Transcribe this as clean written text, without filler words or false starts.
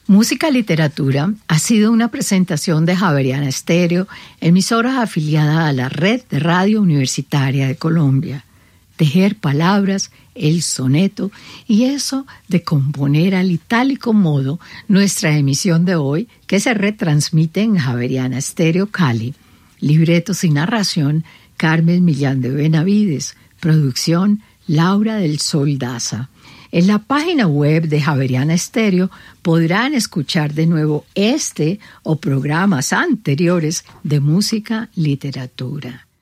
Música Literatura ha sido una presentación de Javeriana Estéreo, emisora afiliada a la Red de Radio Universitaria de Colombia. Tejer palabras, el soneto y eso de componer al itálico modo nuestra emisión de hoy, que se retransmite en Javeriana Estéreo Cali. Libretos y narración, Carmen Millán de Benavides. Producción, Laura del Sol Daza. En la página web de Javeriana Estéreo podrán escuchar de nuevo este o programas anteriores de música literatura.